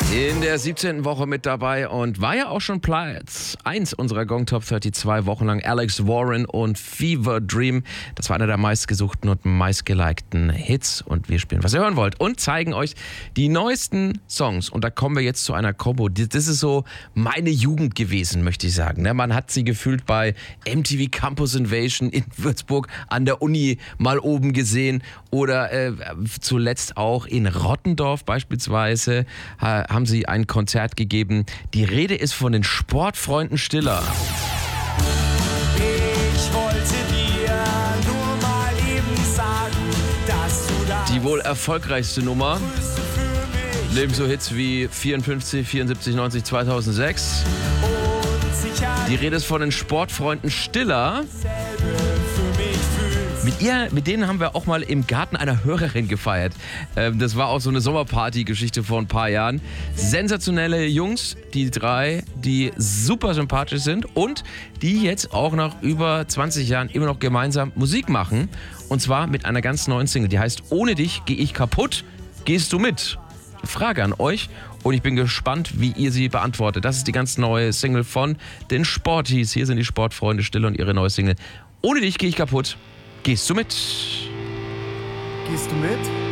In der 17. Woche mit dabei und war ja auch schon Platz 1 unserer Gong Top 30 2 Wochen lang. Alex Warren und Fever Dream. Das war einer der meistgesuchten und meistgelikten Hits. Und wir spielen, was ihr hören wollt. Und zeigen euch die neuesten Songs. Und da kommen wir jetzt zu einer Kombo. Das ist so meine Jugend gewesen, möchte ich sagen. Man hat sie gefühlt bei MTV Campus Invasion in Würzburg an der Uni mal oben gesehen. Oder zuletzt auch in Rottendorf beispielsweise haben sie ein Konzert gegeben. Die Rede ist von den Sportfreunden Stiller. Ich wollte dir nur mal eben sagen, dass du da Die wohl erfolgreichste Nummer. bist für mich Neben so Hits wie 54, 74, 90, 2006. und sicher Die Rede ist von den Sportfreunden Stiller. dasselbe für mich fühlst. Mit denen haben wir auch mal im Garten einer Hörerin gefeiert. Das war auch so eine Sommerparty-Geschichte vor ein paar Jahren. Sensationelle Jungs, die drei, die super sympathisch sind und die jetzt auch nach über 20 Jahren immer noch gemeinsam Musik machen. Und zwar mit einer ganz neuen Single, die heißt Ohne dich geh ich kaputt, gehst du mit? Frage an euch und ich bin gespannt, wie ihr sie beantwortet. Das ist die ganz neue Single von den Sporties. Hier sind die Sportfreunde Stille und ihre neue Single Ohne dich geh ich kaputt. Gehst du mit? Gehst du mit?